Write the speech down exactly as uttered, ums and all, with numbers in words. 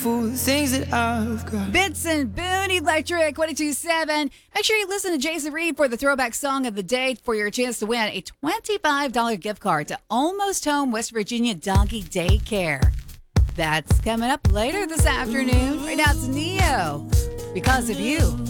For the things that I've got. Bits and Boone Electric twenty-two point seven. Make sure you listen to Jason Reed for the throwback song of the day for your chance to win a twenty-five dollars gift card to Almost Home West Virginia Doggy Daycare. That's coming up later this afternoon. Right now it's Neo. Because of You.